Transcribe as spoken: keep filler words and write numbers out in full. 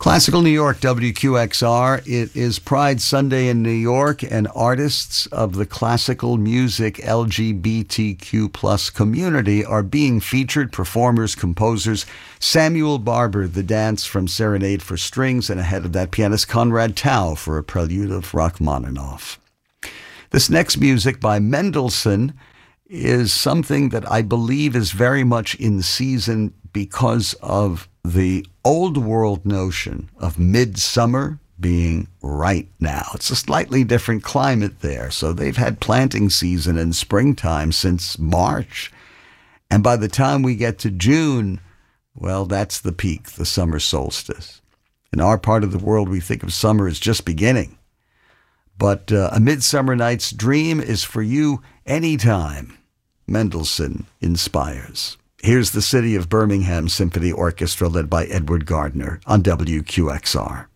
Classical New York, W Q X R. It is Pride Sunday in New York, and artists of the classical music L G B T Q plus community are being featured. Performers, composers, Samuel Barber, the dance from Serenade for Strings, and ahead of that, pianist Conrad Tao for a prelude of Rachmaninoff. This next music by Mendelssohn is something that I believe is very much in season because of the old world notion of midsummer being right now. It's a slightly different climate there. So they've had planting season and springtime since March. And by the time we get to June, well, that's the peak, the summer solstice. In our part of the world, we think of summer as just beginning. But uh, A Midsummer Night's Dream is for you anytime. Mendelssohn inspires. Here's the City of Birmingham Symphony Orchestra led by Edward Gardner on W Q X R.